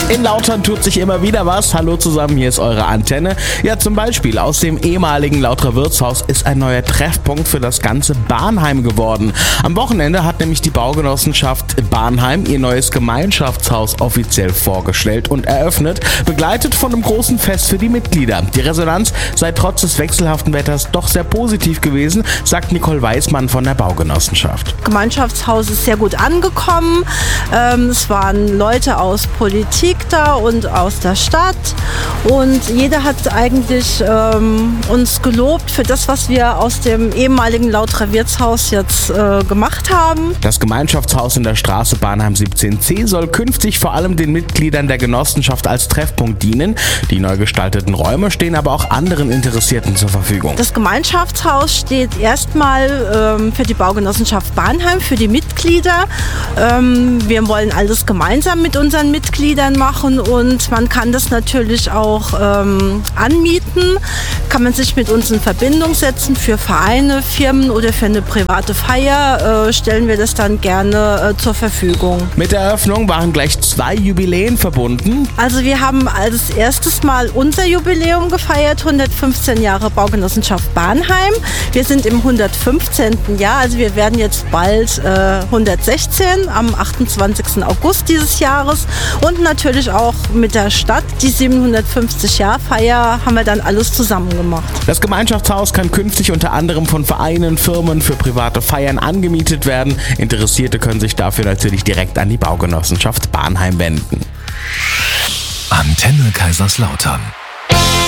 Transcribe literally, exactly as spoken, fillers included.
In Lautern tut sich immer wieder was. Hallo zusammen, hier ist eure Antenne. Ja, zum Beispiel aus dem ehemaligen Lauterer Wirtshaus ist ein neuer Treffpunkt für das ganze Bahnheim geworden. Am Wochenende hat nämlich die Baugenossenschaft Bahnheim ihr neues Gemeinschaftshaus offiziell vorgestellt und eröffnet, begleitet von einem großen Fest für die Mitglieder. Die Resonanz sei trotz des wechselhaften Wetters doch sehr positiv gewesen, sagt Nicole Weismann von der Baugenossenschaft. Das Gemeinschaftshaus ist sehr gut angekommen. Ähm, es waren Leute aus Politik da und aus der Stadt und jeder hat eigentlich ähm, uns gelobt für das, was wir aus dem ehemaligen Lauterer Wirtshaus jetzt äh, gemacht haben. Das Gemeinschaftshaus in der Straße Bahnheim siebzehn c soll künftig vor allem den Mitgliedern der Genossenschaft als Treffpunkt dienen. Die neu gestalteten Räume stehen aber auch anderen Interessierten zur Verfügung. Das Gemeinschaftshaus steht erstmal ähm, für die Baugenossenschaft Bahnheim, für die Mitglieder. Ähm, wir wollen alles gemeinsam mit unseren Mitgliedern machen und man kann das natürlich auch ähm, anmieten. Kann man sich mit uns in Verbindung setzen für Vereine, Firmen oder für eine private Feier, äh, stellen wir das dann gerne äh, zur Verfügung. Mit der Eröffnung waren gleich zwei Jubiläen verbunden. Also wir haben als erstes Mal unser Jubiläum gefeiert, hundertfünfzehn Jahre Baugenossenschaft Bahnheim. Wir sind im hundertfünfzehnten Jahr, also wir werden jetzt bald äh, hundertsechzehn am achtundzwanzigsten August dieses Jahres und natürlich auch mit der Stadt. Die siebenhundertfünfzig-Jahr-Feier haben wir dann alles zusammen gemacht. Das Gemeinschaftshaus kann künftig unter anderem von Vereinen, Firmen für private Feiern angemietet werden. Interessierte können sich dafür natürlich direkt an die Baugenossenschaft Bahnheim wenden. Antenne Kaiserslautern.